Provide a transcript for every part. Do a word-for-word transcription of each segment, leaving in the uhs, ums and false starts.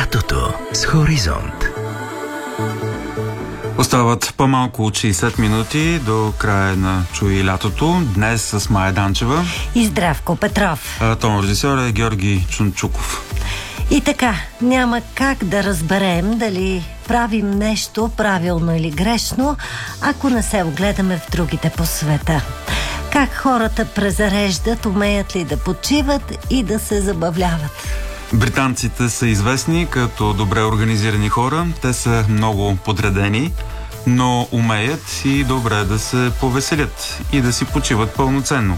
Лятото с Хоризонт. Остават по-малко от шейсет минути до края на Чуй лятото. Днес с Мая Данчева и Здравко Петров. А тон режисьор е Георги Чунчуков. И така, няма как да разберем дали правим нещо правилно или грешно, ако не се огледаме в другите по света. Как хората презареждат, умеят ли да почиват и да се забавляват. Британците са известни като добре организирани хора. Те са много подредени, но умеят и добре да се повеселят и да си почиват пълноценно.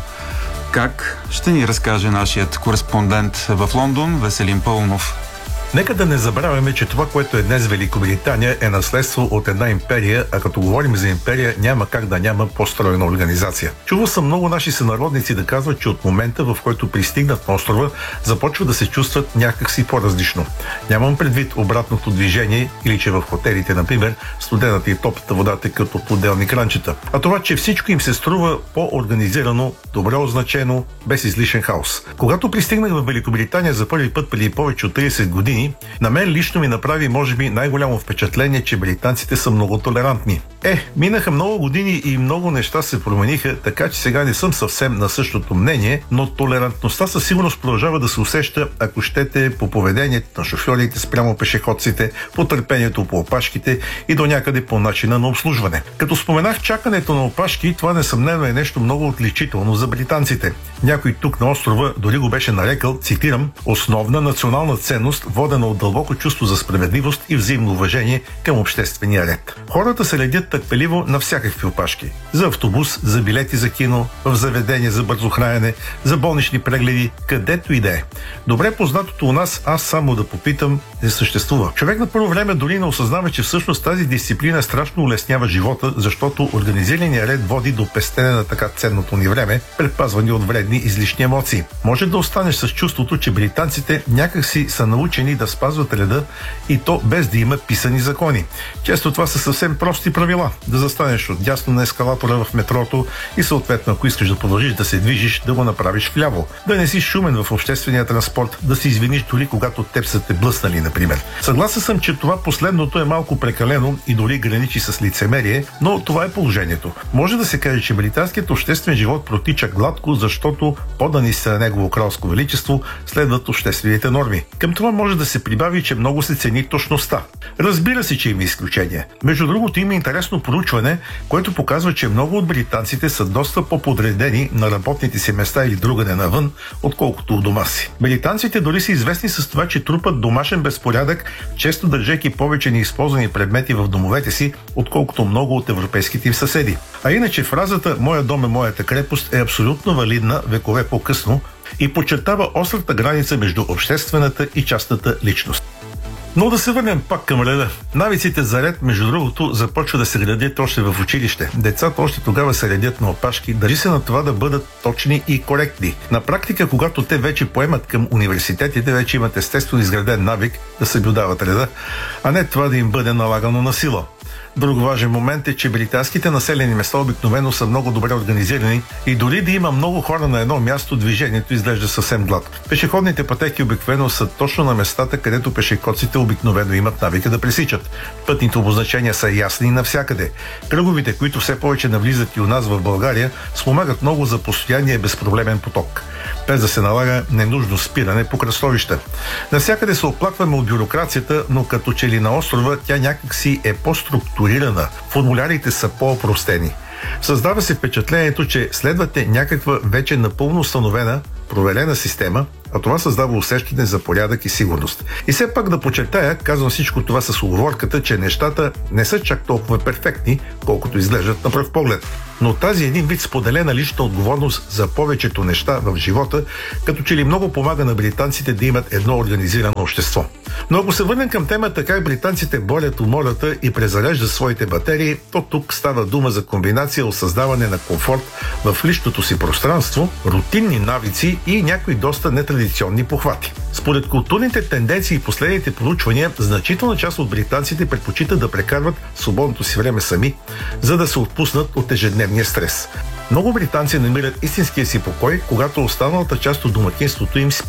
Как? Ще ни разкаже нашият кореспондент в Лондон Веселин Пълнов. Нека да не забравяме, че това, което е днес Великобритания, е наследство от една империя, а като говорим за империя, няма как да няма по-стройна организация. Чувал съм много наши сънародници да казват, че от момента, в който пристигнат на острова, започват да се чувстват някакси по-различно. Нямам предвид обратното движение или че в хотелите, например, студената и топлата вода текат от отделни кранчета. А това, че всичко им се струва по-организирано, добре означено, без излишен хаос. Когато пристигнах в Великобритания за първи път преди повече от трийсет години, на мен лично ми направи, може би, най-голямо впечатление, че британците са много толерантни. Е, минаха много години и много неща се промениха, така че сега не съм съвсем на същото мнение, но толерантността със сигурност продължава да се усеща, ако щете, по поведението на шофьорите спрямо пешеходците, по търпението по опашките и до някъде по начина на обслужване. Като споменах чакането на опашки, това несъмнено е нещо много отличително за британците. Някой тук на острова дори го беше нарекал, цитирам, основна национална ценност, водена от дълбоко чувство за справедливост и взаимно уважение към обществения ред. Хората се редят търпеливо на всякакви опашки. За автобус, за билети за кино, в заведение за бързо хранене, за болнични прегледи, където и да е. Добре познатото у нас, аз само да попитам, не съществува. Човек на първо време дори не осъзнава, че всъщност тази дисциплина страшно улеснява живота, защото организираният ред води до пестене на така ценното ни време, предпазвани от вредни излишни емоции. Може да останеш с чувството, че британците някакси са научени да спазват реда и то без да има писани закони. Често това са съвсем прости правила. Да застанеш отдясно на ескалатора в метрото и съответно, ако искаш да продължиш да се движиш, да го направиш вляво. Да не си шумен в обществения транспорт, да се извиниш дори когато теб са те блъснали, например. Съгласен съм, че това последното е малко прекалено и дори граничи с лицемерие, но това е положението. Може да се каже, че британският обществен живот протича гладко, защото подани са на негово кралско величество следват обществените норми. Към това може да се прибави, че много се цени точността. Разбира се, че има изключения. Между другото, има интересно проучване, което показва, че много от британците са доста по-подредени на работните си места или другаде навън, отколкото у дома си. Британците дори са известни с това, че трупат домашен безпорядък, често държейки повече неизползвани предмети в домовете си, отколкото много от европейските им съседи. А иначе фразата «Моя дом е моята крепост» е абсолютно валидна векове по-късно и подчертава острата граница между обществената и частната личност. Но да се върнем пак към реда. Навиците за ред, между другото, започва да се градят още в училище. Децата още тогава се редят на опашки, държи се на това да бъдат точни и коректни. На практика, когато те вече поемат към университетите, вече имат естествено изграден навик да съблюдават реда, а не това да им бъде налагано на сила. Друг важен момент е, че британските населени места обикновено са много добре организирани и дори да има много хора на едно място, движението изглежда съвсем гладко. Пешеходните пътеки обикновено са точно на местата, където пешеходците обикновено имат навика да пресичат. Пътните обозначения са ясни навсякъде. Кръговите, които все повече навлизат и у нас в България, спомагат много за постоянния безпроблемен поток, без да се налага ненужно спиране по кръстовища. Навсякъде се оплакваме от бюрокрацията, но като че ли на острова тя някакси е по-структурирана. Формулярите са по-опростени. Създава се впечатлението, че следвате някаква вече напълно установена, проверена система, а това създава усещане за порядък и сигурност. И все пак да подчертая, казвам всичко това с уговорката, че нещата не са чак толкова перфектни, колкото изглеждат на пръв поглед. Но тази един вид споделена лична отговорност за повечето неща в живота, като че ли много помага на британците да имат едно организирано общество. Но ако се върнем към темата как британците борят умората и презареждат своите батерии, то тук става дума за комбинация от създаване на комфорт в личното си пространство, рутинни навици и някои доста нетрадиционни похвати. Според културните тенденции и последните проучвания, значителна част от британците предпочитат да прекарват свободното си време сами, за да се отпуснат от ежедневния стрес. Много британци намират истинския си покой, когато останалата част от домакинството им спи.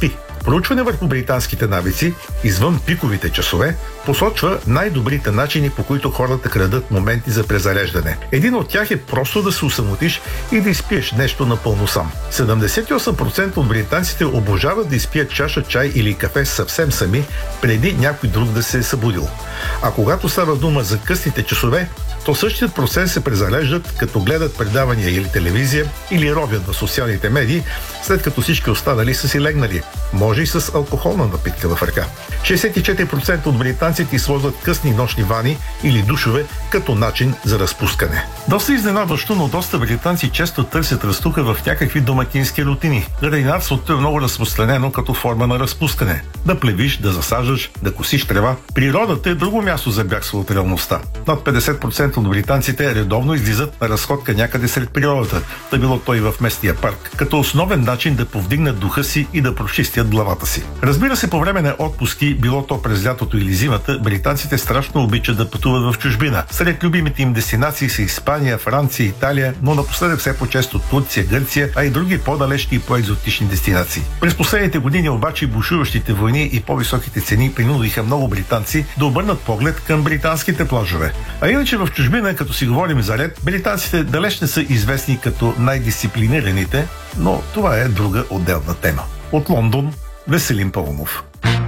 Проучване върху британските навици, извън пиковите часове, посочва най-добрите начини, по които хората крадат моменти за презареждане. Един от тях е просто да се усамотиш и да изпиеш нещо напълно сам. седемдесет и осем процента от британците обожават да изпият чаша чай или кафе съвсем сами, преди някой друг да се е събудил. А когато става дума за късните часове, то същият процент се презареждат, като гледат предавания или телевизия, или ровят в социалните медии, след като всички останали са си легнали. Може и с алкохолна напитка в ръка. шейсет и четири процента от британците използват късни нощни вани или душове като начин за разпускане. Доста изненадващо, но доста британци често търсят разтуха в някакви домакински рутини. Градинарството е много разпространено като форма на разпускане. Да плевиш, да засаждаш, да косиш трева. Природата е друго място за бягство от реалността. Над петдесет процента от британците редовно излизат на разходка някъде сред природата, да било той в местния парк, като основен начин да повдигнат духа си и да прочистят главата си. Разбира се, по време на отпуски, било то през лятото или зимата, британците страшно обичат да пътуват в чужбина. Сред любимите им дестинации са Испания, Франция, Италия, но напоследък все по-често Турция, Гърция, а и други по-далечни и по-екзотични дестинации. През последните години обаче бушуващите войни и по-високите цени принудиха много британци да обърнат поглед към британските плажове. А иначе в чужбина, като си говорим за ред, британците далеч не са известни като най-дисциплинираните, но това е друга отделна тема. От Лондон, Веселин Паунов.